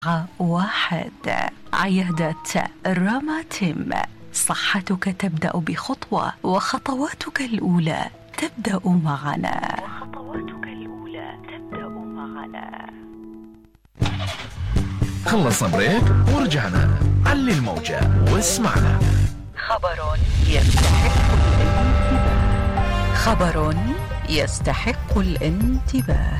واحد. عيادة راماتيم، صحتك تبدأ بخطوة وخطواتك الأولى تبدأ معنا. خلص بريك ورجعنا. علي الموجة واسمعنا. خبر يستحق الانتباه. خبر يستحق الانتباه.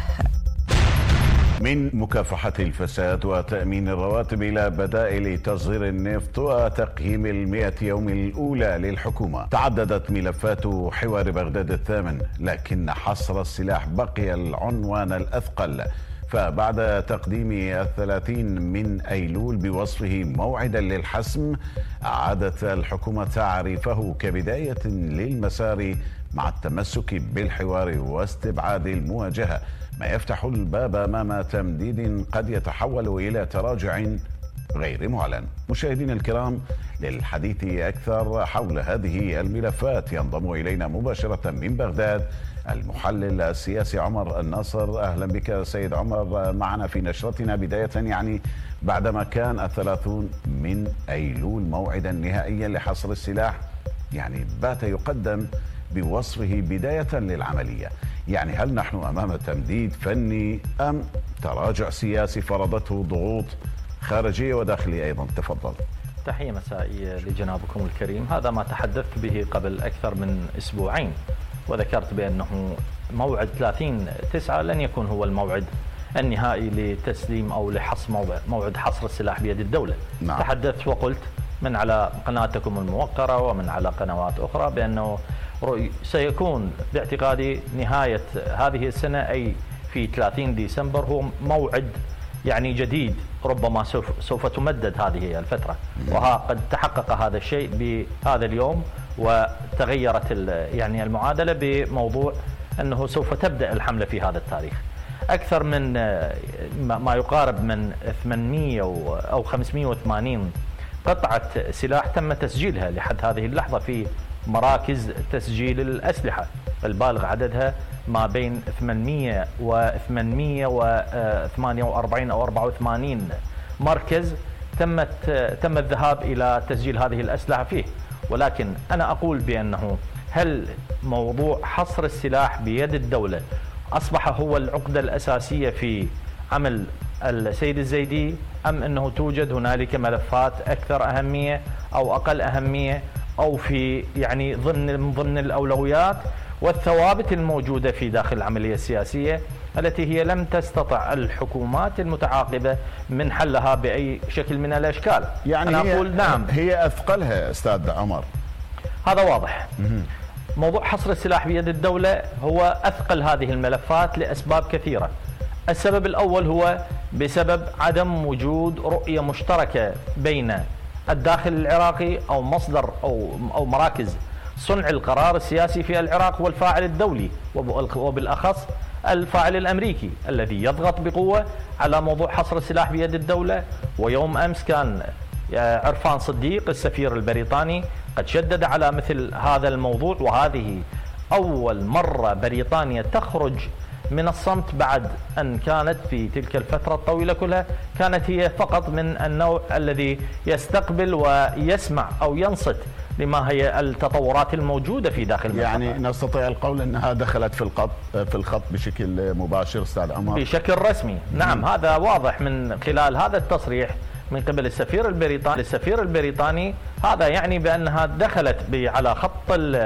من مكافحة الفساد وتأمين الرواتب إلى بدائل تصدير النفط وتقييم 100 يوم الأولى للحكومة، تعددت ملفات حوار بغداد الثامن، لكن حصر السلاح بقي العنوان الأثقل. فبعد تقديم 30 من أيلول بوصفه موعدا للحسم، أعادت الحكومة تعريفه كبداية للمسار مع التمسك بالحوار واستبعاد المواجهة، ما يفتح الباب أمام تمديد قد يتحول إلى تراجع غير معلن. مشاهدينا الكرام، للحديث أكثر حول هذه الملفات ينضم إلينا مباشرة من بغداد المحلل السياسي عمر الناصر. أهلا بك سيد عمر معنا في نشرتنا. بداية يعني بعدما كان 30 من أيلول موعدا نهائيا لحصر السلاح، يعني بات يقدم بوصفه بداية للعملية، يعني هل نحن أمام تمديد فني أم تراجع سياسي فرضته ضغوط خارجية وداخلية أيضا؟ تفضل. تحية مسائية لجنابكم الكريم. هذا ما تحدثت به قبل أكثر من أسبوعين، وذكرت بأنه موعد 30/9 لن يكون هو الموعد النهائي لتسليم أو لحصر موعد حصر السلاح بيد الدولة. نعم. تحدثت وقلت من على قناتكم الموقرة ومن على قنوات أخرى بأنه سيكون باعتقادي نهاية هذه السنة، أي في 30 ديسمبر، هو موعد يعني جديد، ربما سوف تمدد هذه الفترة، وقد تحقق هذا الشيء بهذا اليوم، وتغيرت يعني المعادلة بموضوع أنه سوف تبدأ الحملة في هذا التاريخ. أكثر من ما يقارب من 800 أو 580 قطعة سلاح تم تسجيلها لحد هذه اللحظة في مراكز تسجيل الأسلحة، البالغ عددها ما بين 800 و 848 أو 84 مركز تم الذهاب إلى تسجيل هذه الأسلحة فيه. ولكن أنا أقول بأنه هل موضوع حصر السلاح بيد الدولة أصبح هو العقدة الأساسية في عمل السيد الزيدي، أم أنه توجد هنالك ملفات أكثر أهمية أو أقل أهمية، أو في يعني ضمن الأولويات والثوابت الموجودة في داخل العملية السياسية التي هي لم تستطع الحكومات المتعاقبة من حلها بأي شكل من الأشكال. يعني أنا أقول نعم، هي أثقلها أستاذ عمر. هذا واضح. موضوع حصر السلاح بيد الدولة هو أثقل هذه الملفات لأسباب كثيرة. السبب الأول هو بسبب عدم وجود رؤية مشتركة بين الداخل العراقي أو مصدر أو مراكز صنع القرار السياسي في العراق والفاعل الدولي، وبالأخص الفاعل الأمريكي الذي يضغط بقوة على موضوع حصر السلاح بيد الدولة. ويوم أمس كان عرفان صديق السفير البريطاني قد شدد على مثل هذا الموضوع، وهذه أول مرة بريطانيا تخرج من الصمت بعد أن كانت في تلك الفترة الطويلة كلها كانت هي فقط من النوع الذي يستقبل ويسمع أو ينصت لما هي التطورات الموجودة في داخل المنطقة. يعني نستطيع القول أنها دخلت في الخط بشكل مباشر أستاذ عمر؟ بشكل رسمي، نعم. هذا واضح من خلال هذا التصريح من قبل السفير البريطاني. هذا يعني بأنها دخلت على خط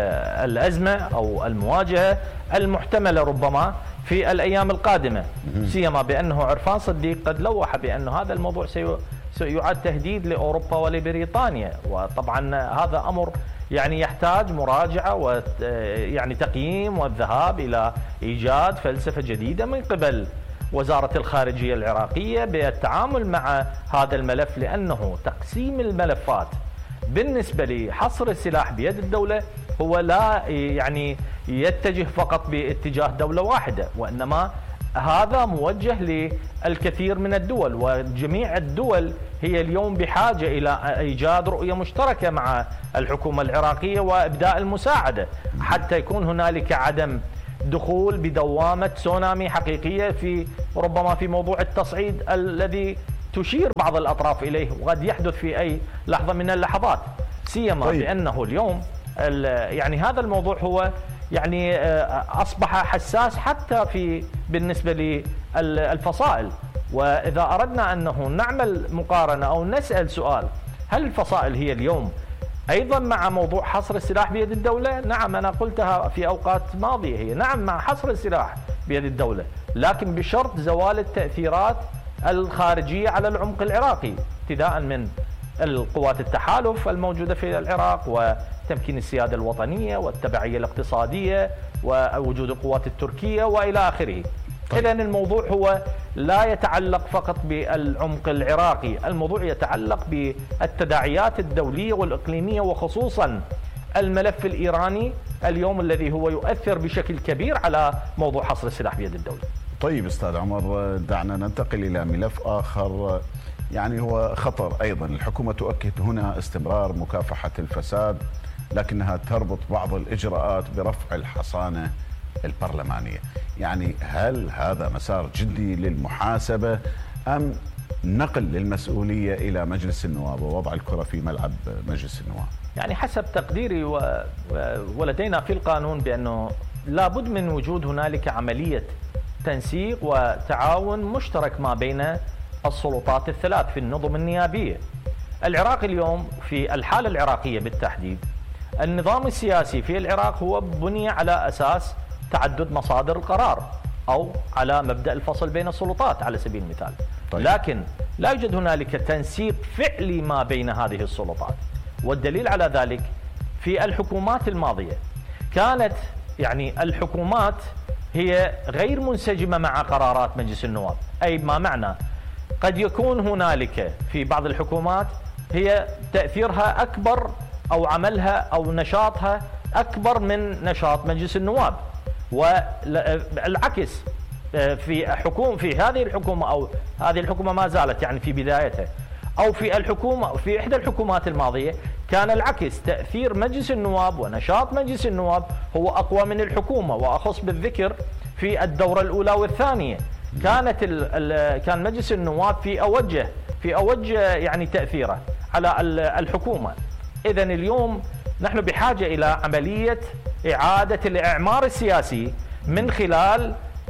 الأزمة أو المواجهة المحتملة ربما في الأيام القادمة، سيما بأنه عرفان صديق قد لوح بأن هذا الموضوع سيعد تهديد لأوروبا ولبريطانيا. وطبعا هذا أمر يعني يحتاج مراجعة ويعني تقييم والذهاب إلى إيجاد فلسفة جديدة من قبل وزارة الخارجية العراقية بالتعامل مع هذا الملف، لأنه تقسيم الملفات بالنسبة لحصر السلاح بيد الدولة هو لا يعني يتجه فقط باتجاه دولة واحدة، وإنما هذا موجه للكثير من الدول، وجميع الدول هي اليوم بحاجة إلى إيجاد رؤية مشتركة مع الحكومة العراقية وإبداء المساعدة حتى يكون هنالك عدم دخول بدوامة تسونامي حقيقية في ربما في موضوع التصعيد الذي تشير بعض الأطراف إليه وقد يحدث في أي لحظة من اللحظات، سيما بأنه اليوم يعني هذا الموضوع هو يعني أصبح حساس حتى بالنسبة للفصائل. وإذا أردنا أنه نعمل مقارنة أو نسأل سؤال، هل الفصائل هي اليوم أيضا مع موضوع حصر السلاح بيد الدولة؟ نعم، أنا قلتها في أوقات ماضية، هي نعم مع حصر السلاح بيد الدولة، لكن بشرط زوال التأثيرات الخارجية على العمق العراقي، ابتداء من القوات التحالف الموجودة في العراق وتمكين السيادة الوطنية والتبعية الاقتصادية ووجود القوات التركية وإلى آخره. إذن الموضوع هو لا يتعلق فقط بالعمق العراقي، الموضوع يتعلق بالتداعيات الدولية والإقليمية، وخصوصا الملف الإيراني اليوم الذي هو يؤثر بشكل كبير على موضوع حصر السلاح بيد الدولة. طيب أستاذ عمر، دعنا ننتقل إلى ملف آخر يعني هو خطر أيضا. الحكومة تؤكد هنا استمرار مكافحة الفساد، لكنها تربط بعض الإجراءات برفع الحصانة البرلمانية. يعني هل هذا مسار جدي للمحاسبة أم نقل للمسؤولية إلى مجلس النواب ووضع الكرة في ملعب مجلس النواب؟ يعني حسب تقديري ولدينا في القانون بأنه لابد من وجود هنالك عملية تنسيق وتعاون مشترك ما بين السلطات الثلاث في النظم النيابية. العراق اليوم في الحالة العراقية بالتحديد، النظام السياسي في العراق هو بني على أساس تعدد مصادر القرار أو على مبدأ الفصل بين السلطات على سبيل المثال. طيب. لكن لا يوجد هنالك تنسيق فعلي ما بين هذه السلطات، والدليل على ذلك في الحكومات الماضية كانت يعني الحكومات هي غير منسجمة مع قرارات مجلس النواب. أي ما معنى قد يكون هنالك في بعض الحكومات هي تأثيرها أكبر أو عملها أو نشاطها أكبر من نشاط مجلس النواب، والعكس في هذه الحكومة أو هذه الحكومة ما زالت يعني في بدايتها، أو في إحدى الحكومات الماضية كان العكس، تأثير مجلس النواب ونشاط مجلس النواب هو أقوى من الحكومة. وأخص بالذكر في الدورة الأولى والثانية كان مجلس النواب في أوج يعني تأثيره على الحكومة. إذن اليوم نحن بحاجة إلى عملية إعادة الإعمار السياسي من خلال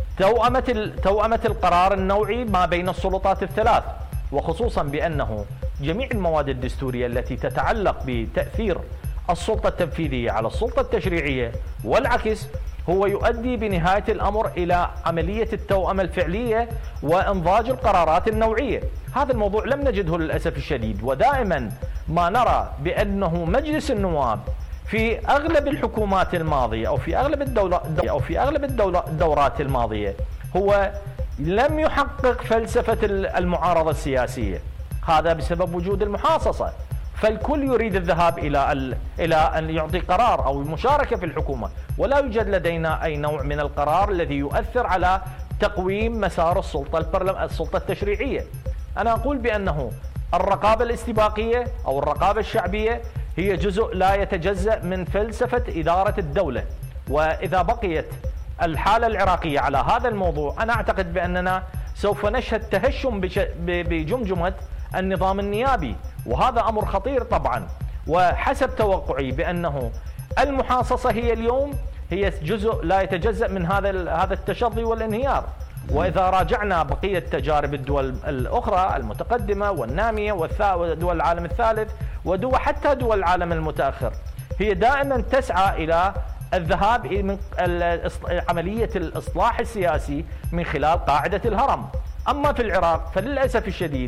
توأمة القرار النوعي ما بين السلطات الثلاث، وخصوصا بأنه جميع المواد الدستورية التي تتعلق بتأثير السلطة التنفيذية على السلطة التشريعية والعكس هو يؤدي بنهاية الأمر إلى عملية التوأمة الفعلية وإنضاج القرارات النوعية. هذا الموضوع لم نجده للأسف الشديد، ودائما ما نرى بأنه مجلس النواب في أغلب الحكومات الماضية أو في أغلب الدورات الماضية هو لم يحقق فلسفة المعارضة السياسية. هذا بسبب وجود المحاصصة، فالكل يريد الذهاب إلى أن يعطي قرار أو المشاركة في الحكومة، ولا يوجد لدينا أي نوع من القرار الذي يؤثر على تقويم مسار السلطة التشريعية. أنا أقول بأنه الرقابة الاستباقية أو الرقابة الشعبية هي جزء لا يتجزأ من فلسفة إدارة الدولة، وإذا بقيت الحالة العراقية على هذا الموضوع أنا أعتقد بأننا سوف نشهد تهشم بجمجمة النظام النيابي، وهذا أمر خطير طبعا. وحسب توقعي بأنه المحاصصة هي اليوم هي جزء لا يتجزأ من هذا التشظي والانهيار. وإذا راجعنا بقية تجارب الدول الأخرى المتقدمة والنامية ودول العالم الثالث حتى دول العالم المتأخر، هي دائما تسعى إلى الذهاب من عملية الإصلاح السياسي من خلال قاعدة الهرم. أما في العراق فللأسف الشديد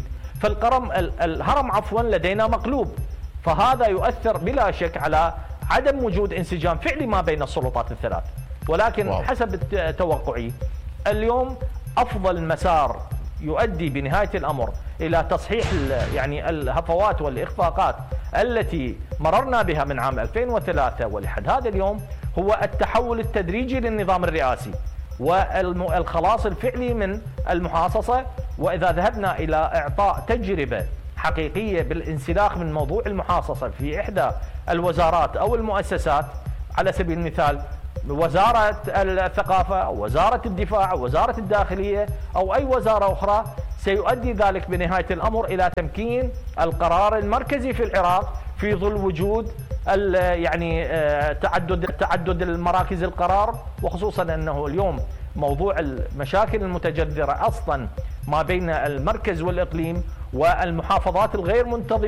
الهرم لدينا مقلوب، فهذا يؤثر بلا شك على عدم وجود انسجام فعلي ما بين السلطات الثلاث. ولكن حسب توقعي اليوم أفضل مسار يؤدي بنهاية الأمر إلى تصحيح يعني الهفوات والإخفاقات التي مررنا بها من عام 2003 ولحد هذا اليوم هو التحول التدريجي للنظام الرئاسي والخلاص الفعلي من المحاصصة. وإذا ذهبنا إلى إعطاء تجربة حقيقية بالانسلاخ من موضوع المحاصصة في إحدى الوزارات أو المؤسسات، على سبيل المثال وزارة الثقافة أو وزارة الدفاع أو وزارة الداخلية أو أي وزارة أخرى، سيؤدي ذلك بنهاية الأمر إلى تمكين القرار المركزي في العراق في ظل وجود يعني تعدد المراكز القرار، وخصوصا أنه اليوم موضوع المشاكل المتجذرة أصلا ما بين المركز والإقليم والمحافظات الغير منتظمة